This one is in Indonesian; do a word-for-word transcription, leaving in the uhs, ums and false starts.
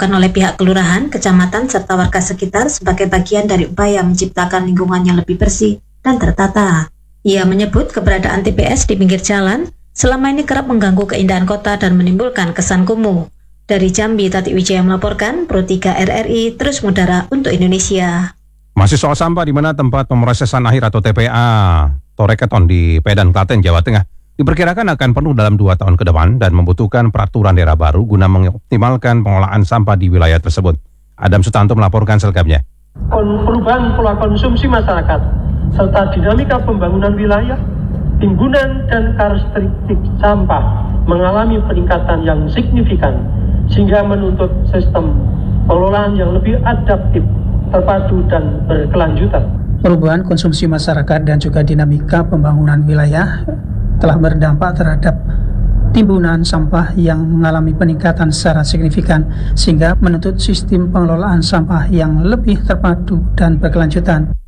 dilakukan oleh pihak kelurahan, kecamatan, serta warga sekitar sebagai bagian dari upaya menciptakan lingkungan yang lebih bersih dan tertata. Ia menyebut keberadaan T P S di pinggir jalan selama ini kerap mengganggu keindahan kota dan menimbulkan kesan kumuh. Dari Jambi, Tati Wijaya melaporkan, Pro tiga R R I terus mengudara untuk Indonesia. Masih soal sampah, di mana tempat pemrosesan akhir atau T P A Toreketon di Pedan, Klaten, Jawa Tengah diperkirakan akan penuh dalam dua tahun ke depan dan membutuhkan peraturan daerah baru guna mengoptimalkan pengolahan sampah di wilayah tersebut. Adam Sutanto melaporkan selengkapnya. Perubahan pola konsumsi masyarakat serta dinamika pembangunan wilayah, timbunan dan karakteristik sampah mengalami peningkatan yang signifikan sehingga menuntut sistem pengelolaan yang lebih adaptif, terpadu dan berkelanjutan. Perubahan konsumsi masyarakat dan juga dinamika pembangunan wilayah telah berdampak terhadap timbunan sampah yang mengalami peningkatan secara signifikan sehingga menuntut sistem pengelolaan sampah yang lebih terpadu dan berkelanjutan.